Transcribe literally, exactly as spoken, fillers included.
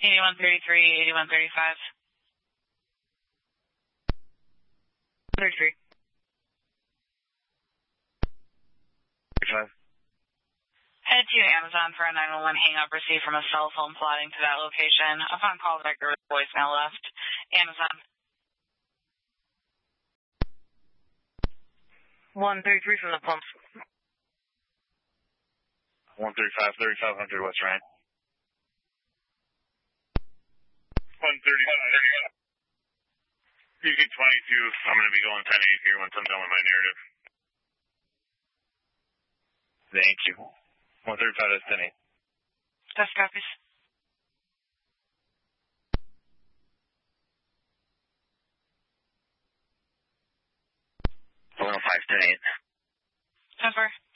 eighty-one thirty-three, eighty-one thirty-five. thirty-three. thirty-five. Head to Amazon for a nine one one hang-up received from a cell phone plotting to that location. Upon call back, there was voicemail left. Amazon. one thirty-three from the pumps. one thirty-five, thirty-five hundred West Ryan. one thirty-five. You get twenty-two. I'm going to be going ten eight here once I'm done with my narrative. Thank you. one thirty-five, that's ten eight. Test copies. one oh five, ten eight. ten four.